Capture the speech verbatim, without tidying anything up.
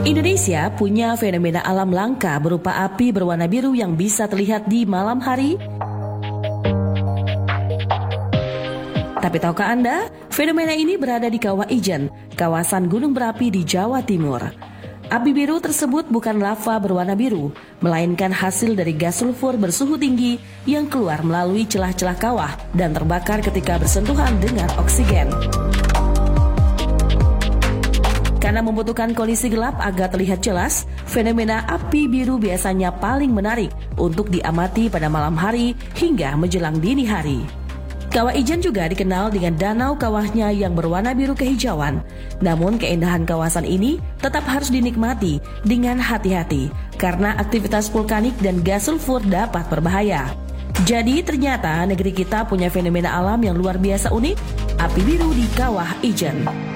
Indonesia punya fenomena alam langka berupa api berwarna biru yang bisa terlihat di malam hari. Tapi tahukah Anda, fenomena ini berada di Kawah Ijen, kawasan gunung berapi di Jawa Timur. Api biru tersebut bukan lava berwarna biru, melainkan hasil dari gas sulfur bersuhu tinggi yang keluar melalui celah-celah kawah dan terbakar ketika bersentuhan dengan oksigen. Karena membutuhkan kondisi gelap agar terlihat jelas, fenomena api biru biasanya paling menarik untuk diamati pada malam hari hingga menjelang dini hari. Kawah Ijen juga dikenal dengan danau kawahnya yang berwarna biru kehijauan. Namun keindahan kawasan ini tetap harus dinikmati dengan hati-hati karena aktivitas vulkanik dan gas sulfur dapat berbahaya. Jadi ternyata negeri kita punya fenomena alam yang luar biasa unik, api biru di Kawah Ijen.